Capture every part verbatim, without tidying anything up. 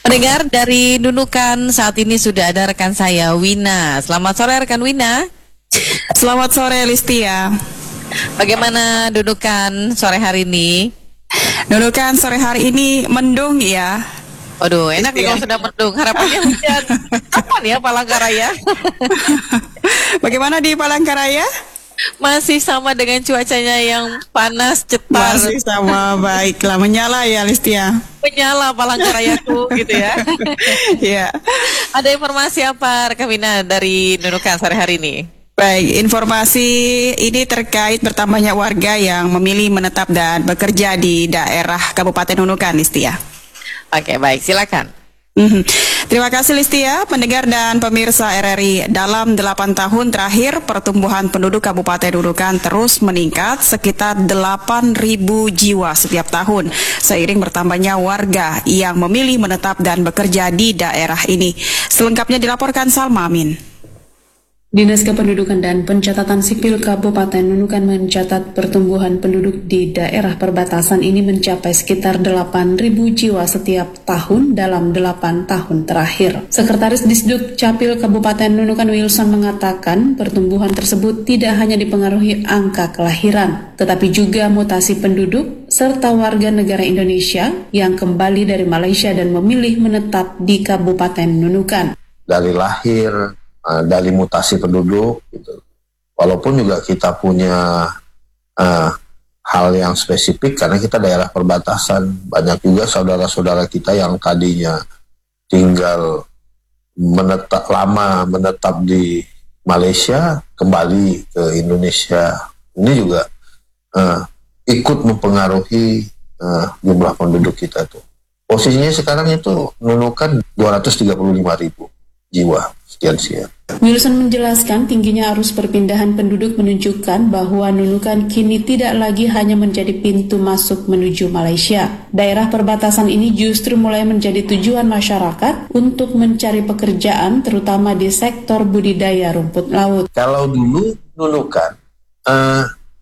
Pendengar dari Nunukan, saat ini sudah ada rekan saya Wina. Selamat sore rekan Wina. Selamat sore Listia. Bagaimana Nunukan sore hari ini? Nunukan sore hari ini mendung ya. Waduh, enak nih kalau sudah mendung. Harapannya hujan. Kapan ya Palangkaraya? Bagaimana di Palangkaraya? Masih sama dengan cuacanya yang panas, cetar. Masih sama, baiklah. Menyala ya Listia. Menyala Palangkarayaku gitu ya. Iya. Ada informasi apa rekan Wina dari Nunukan sore hari ini? Baik, informasi ini terkait bertambahnya warga yang memilih menetap dan bekerja di daerah Kabupaten Nunukan, Listia. Oke, baik, silakan. Mm-hmm. Terima kasih Listia, pendengar dan pemirsa R R I. Dalam delapan tahun terakhir, pertumbuhan penduduk Kabupaten Nunukan terus meningkat sekitar delapan ribu jiwa setiap tahun, seiring bertambahnya warga yang memilih menetap dan bekerja di daerah ini. Selengkapnya dilaporkan Salma Amin. Dinas Kependudukan dan Pencatatan Sipil Kabupaten Nunukan mencatat pertumbuhan penduduk di daerah perbatasan ini mencapai sekitar delapan ribu jiwa setiap tahun dalam delapan tahun terakhir. Sekretaris Disduk Capil Kabupaten Nunukan Wilson mengatakan pertumbuhan tersebut tidak hanya dipengaruhi angka kelahiran, tetapi juga mutasi penduduk serta warga negara Indonesia yang kembali dari Malaysia dan memilih menetap di Kabupaten Nunukan. Dari lahir, dari mutasi penduduk gitu. Walaupun juga kita punya uh, hal yang spesifik karena kita daerah perbatasan, banyak juga saudara-saudara kita yang tadinya tinggal menetap lama menetap di Malaysia kembali ke Indonesia. Ini juga uh, ikut mempengaruhi uh, jumlah penduduk kita tuh. Posisinya sekarang itu Nunukan dua ratus tiga puluh lima ribu jiwa. Sekian siang. Wilson menjelaskan tingginya arus perpindahan penduduk menunjukkan bahwa Nunukan kini tidak lagi hanya menjadi pintu masuk menuju Malaysia. Daerah perbatasan ini justru mulai menjadi tujuan masyarakat untuk mencari pekerjaan terutama di sektor budidaya rumput laut. Kalau dulu Nunukan, uh,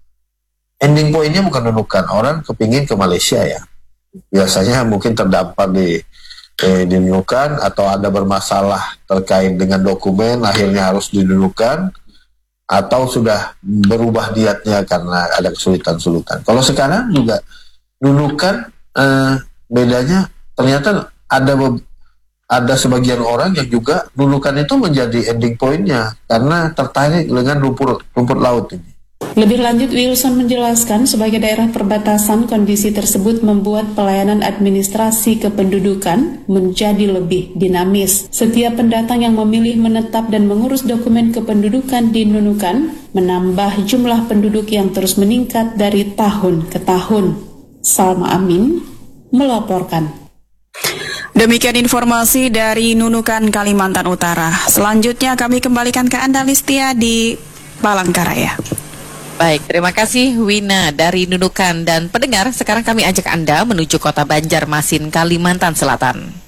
ending point-nya bukan Nunukan, orang kepingin ke Malaysia ya. Biasanya mungkin terdampar di Eh, dinunukan atau ada bermasalah terkait dengan dokumen akhirnya harus dinunukan atau sudah berubah niatnya karena ada kesulitan-kesulitan. Kalau sekarang juga nunukan eh, bedanya ternyata ada ada sebagian orang yang juga nunukan itu menjadi ending point-nya karena tertarik dengan rumput rumput laut ini. Lebih lanjut, Wilson menjelaskan sebagai daerah perbatasan, kondisi tersebut membuat pelayanan administrasi kependudukan menjadi lebih dinamis. Setiap pendatang yang memilih menetap dan mengurus dokumen kependudukan di Nunukan menambah jumlah penduduk yang terus meningkat dari tahun ke tahun. Salma Amin melaporkan. Demikian informasi dari Nunukan, Kalimantan Utara. Selanjutnya kami kembalikan ke Anda Listia di Palangkaraya. Baik, terima kasih Wina dari Nunukan. Dan pendengar, sekarang kami ajak Anda menuju kota Banjarmasin, Kalimantan Selatan.